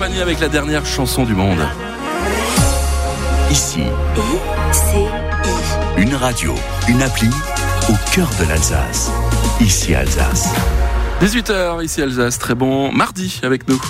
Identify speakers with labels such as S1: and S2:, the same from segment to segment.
S1: compagnie avec la dernière chanson du monde.
S2: Ici, une radio, une appli au cœur de l'Alsace. Ici Alsace.
S1: 18h, ici Alsace, très bon mardi avec nous.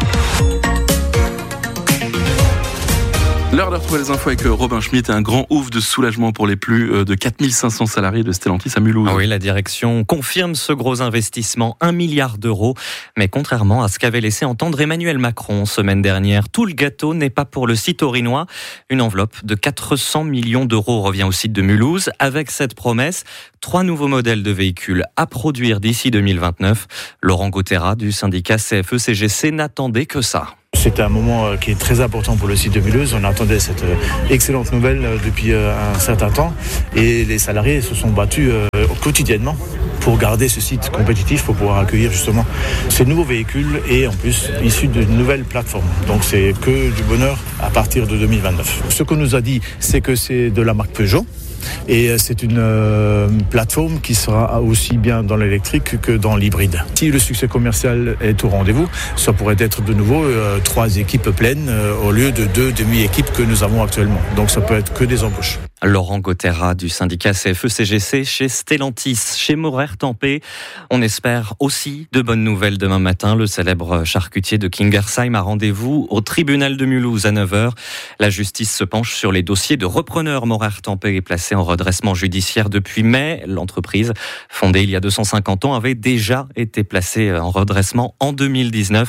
S1: L'heure de retrouver les infos avec Robin Schmitt et un grand ouf de soulagement pour les plus de 4500 salariés de Stellantis à Mulhouse.
S3: Oui, la direction confirme ce gros investissement, 1 milliard d'euros. Mais contrairement à ce qu'avait laissé entendre Emmanuel Macron semaine dernière, tout le gâteau n'est pas pour le site aurinois. Une enveloppe de 400 millions d'euros revient au site de Mulhouse avec cette promesse. 3 nouveaux modèles de véhicules à produire d'ici 2029. Laurent Gautera du syndicat CFE-CGC n'attendait que ça.
S4: C'est un moment qui est très important pour le site de Mulhouse. On attendait cette excellente nouvelle depuis un certain temps et les salariés se sont battus quotidiennement pour garder ce site compétitif, pour pouvoir accueillir justement ces nouveaux véhicules et en plus issus d'une nouvelle plateforme. Donc c'est que du bonheur à partir de 2029. Ce qu'on nous a dit, c'est que c'est de la marque Peugeot. Et c'est une plateforme qui sera aussi bien dans l'électrique que dans l'hybride. Si le succès commercial est au rendez-vous, ça pourrait être de nouveau 3 équipes pleines au lieu de 2 demi-équipes que nous avons actuellement. Donc ça peut être que des embauches.
S3: Laurent Gautera du syndicat CFE-CGC chez Stellantis, chez Maurer-Tempé. On espère aussi de bonnes nouvelles demain matin. Le célèbre charcutier de Kingersheim a rendez-vous au tribunal de Mulhouse à 9h. La justice se penche sur les dossiers de repreneur. Maurer-Tempé est placé en redressement judiciaire depuis mai. L'entreprise, fondée il y a 250 ans, avait déjà été placée en redressement en 2019.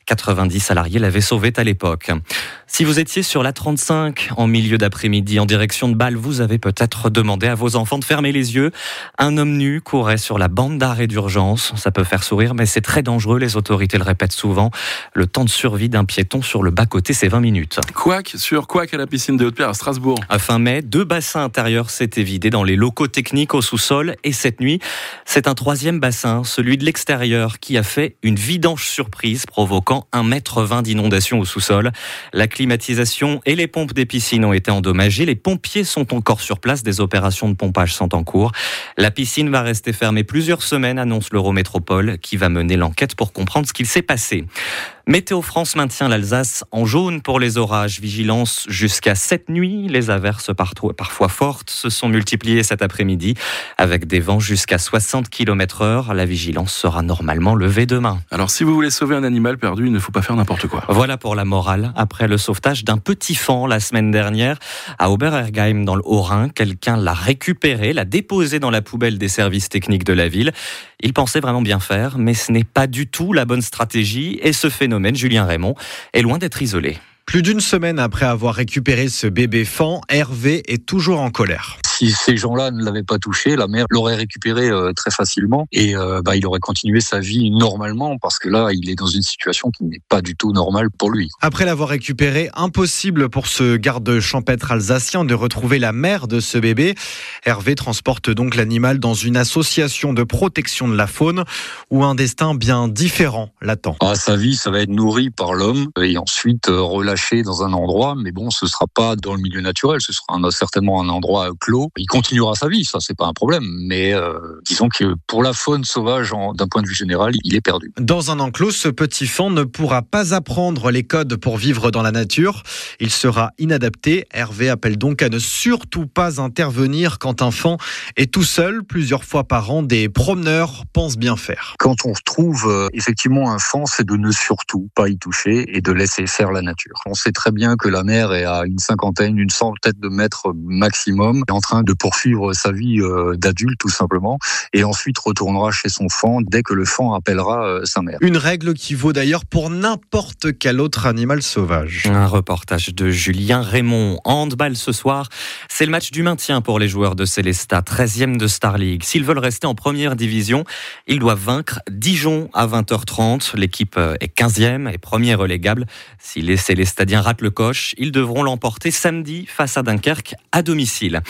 S3: 90 salariés l'avaient sauvée à l'époque. Si vous étiez sur la 35 en milieu d'après-midi en direction de Bâle, vous avez peut-être demandé à vos enfants de fermer les yeux. Un homme nu courait sur la bande d'arrêt d'urgence. Ça peut faire sourire, mais c'est très dangereux. Les autorités le répètent souvent. Le temps de survie d'un piéton sur le bas-côté, c'est 20 minutes.
S1: Couac à la piscine de Haute-Pierre à Strasbourg.
S3: À fin mai, 2 bassins intérieurs s'étaient vidés dans les locaux techniques au sous-sol. Et cette nuit, c'est un 3e bassin, celui de l'extérieur, qui a fait une vidange surprise, provoquant 1,20 m d'inondation au sous-sol. La climatisation et les pompes des piscines ont été endommagées. Les pompiers sont encore sur place. Des opérations de pompage sont en cours. La piscine va rester fermée plusieurs semaines, annonce l'Eurométropole, qui va mener l'enquête pour comprendre ce qu'il s'est passé. Météo France maintient l'Alsace en jaune pour les orages. Vigilance jusqu'à cette nuit. Les averses parfois fortes se sont multipliées cet après-midi avec des vents jusqu'à 60 km/h. La vigilance sera normalement levée demain.
S1: Alors si vous voulez sauver un animal perdu, il ne faut pas faire n'importe quoi.
S3: Voilà pour la morale. Après le sauvetage d'un petit faon la semaine dernière à Oberergheim dans le Haut-Rhin, quelqu'un l'a récupéré, l'a déposé dans la poubelle des services techniques de la ville. Il pensait vraiment bien faire, mais ce n'est pas du tout la bonne stratégie et ce phénomène, Julien Raymond, est loin d'être isolé.
S5: Plus d'une semaine après avoir récupéré ce bébé faon, Hervé est toujours en colère.
S6: Si ces gens-là ne l'avaient pas touché, la mère l'aurait récupéré très facilement et il aurait continué sa vie normalement parce que là, il est dans une situation qui n'est pas du tout normale pour lui.
S5: Après l'avoir récupéré, impossible pour ce garde champêtre alsacien de retrouver la mère de ce bébé. Hervé transporte donc l'animal dans une association de protection de la faune où un destin bien différent l'attend.
S6: Sa vie, ça va être nourri par l'homme et ensuite relâché dans un endroit, mais bon, ce sera pas dans le milieu naturel, ce sera certainement un endroit clos. Il continuera sa vie, ça c'est pas un problème, mais disons que pour la faune sauvage, d'un point de vue général, il est perdu.
S5: Dans un enclos, ce petit faon ne pourra pas apprendre les codes pour vivre dans la nature. Il sera inadapté. Hervé appelle donc à ne surtout pas intervenir quand un faon est tout seul. Plusieurs fois par an, des promeneurs pensent bien faire.
S6: Quand on trouve effectivement un faon, c'est de ne surtout pas y toucher et de laisser faire la nature. On sait très bien que la mer est à une centaine de mètres maximum, est en train de poursuivre sa vie d'adulte tout simplement, et ensuite retournera chez son faon dès que le faon appellera sa mère.
S5: Une règle qui vaut d'ailleurs pour n'importe quel autre animal sauvage.
S3: Un reportage de Julien Raymond. En handball ce soir, c'est le match du maintien pour les joueurs de Célestat, 13e de Star League. S'ils veulent rester en première division, ils doivent vaincre Dijon à 20h30. L'équipe est 15e et premier relégable. Si les Célestadiens ratent le coche, ils devront l'emporter samedi face à Dunkerque à domicile.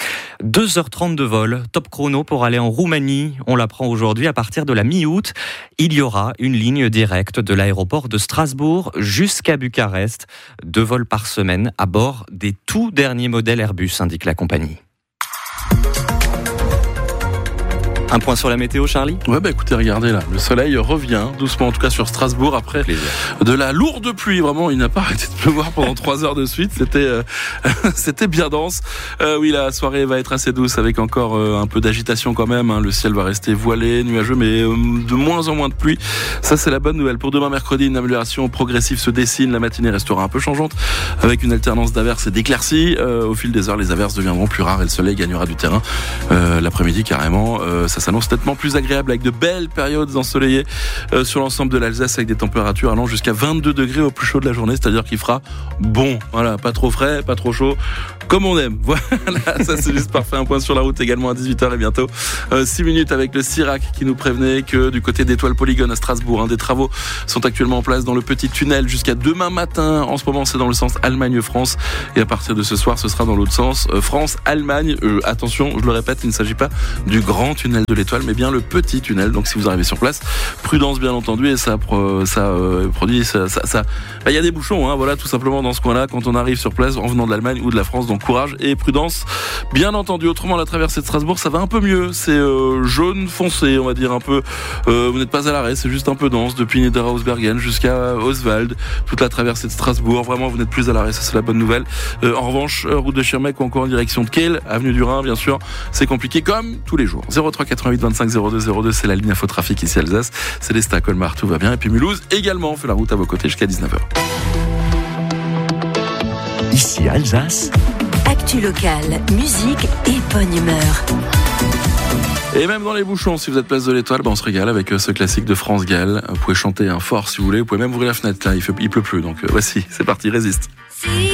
S3: 2h30 de vol, top chrono pour aller en Roumanie. On l'apprend aujourd'hui à partir de la mi-août. Il y aura une ligne directe de l'aéroport de Strasbourg jusqu'à Bucarest. 2 vols par semaine à bord des tout derniers modèles Airbus, indique la compagnie. Un point sur la météo, Charlie ?
S1: Ouais, écoutez, regardez là, le soleil revient doucement, en tout cas sur Strasbourg, après de la lourde pluie. Vraiment, il n'a pas arrêté de pleuvoir pendant 3 heures de suite. C'était bien dense. Oui, la soirée va être assez douce avec encore un peu d'agitation quand même. Le ciel va rester voilé, nuageux, mais de moins en moins de pluie. Ça, c'est la bonne nouvelle. Pour demain mercredi, une amélioration progressive se dessine. La matinée restera un peu changeante avec une alternance d'averses et d'éclaircies. Au fil des heures, les averses deviendront plus rares et le soleil gagnera du terrain. L'après-midi, carrément, ça s'annonce nettement plus agréable avec de belles périodes ensoleillées sur l'ensemble de l'Alsace avec des températures allant jusqu'à 22 degrés au plus chaud de la journée, c'est-à-dire qu'il fera bon. Voilà, pas trop frais, pas trop chaud, comme on aime. Voilà, ça c'est juste parfait. Un point sur la route également à 18h et bientôt 6 minutes avec le CIRAC qui nous prévenait que du côté d'Étoile Polygone à Strasbourg, des travaux sont actuellement en place dans le petit tunnel jusqu'à demain matin. En ce moment, c'est dans le sens Allemagne-France et à partir de ce soir, ce sera dans l'autre sens France-Allemagne. Attention, je le répète, il ne s'agit pas du grand tunnel de l'Étoile, mais bien le petit tunnel. Donc si vous arrivez sur place, prudence bien entendu, et ça produit il y a des bouchons, voilà, tout simplement dans ce coin-là quand on arrive sur place en venant de l'Allemagne ou de la France. Donc courage et prudence bien entendu. Autrement, la traversée de Strasbourg, ça va un peu mieux. C'est jaune foncé, on va dire un peu. Vous n'êtes pas à l'arrêt, c'est juste un peu dense depuis Niederhausbergen jusqu'à Oswald. Toute la traversée de Strasbourg, vraiment, vous n'êtes plus à l'arrêt. Ça, c'est la bonne nouvelle. En revanche, route de Schirmeck ou encore en direction de Kehl, avenue du Rhin, bien sûr, c'est compliqué comme tous les jours. 03 88 25 02 02, c'est la ligne infotrafic ici Alsace. Célestin à Colmar, tout va bien. Et puis Mulhouse également fait la route à vos côtés jusqu'à 19h.
S2: Ici Alsace.
S7: Actu locale, musique et bonne humeur.
S1: Et même dans les bouchons, si vous êtes place de l'Étoile, on se régale avec ce classique de France Gall. Vous pouvez chanter fort si vous voulez. Vous pouvez même ouvrir la fenêtre là, il pleut plus. Donc voici, c'est parti, résiste.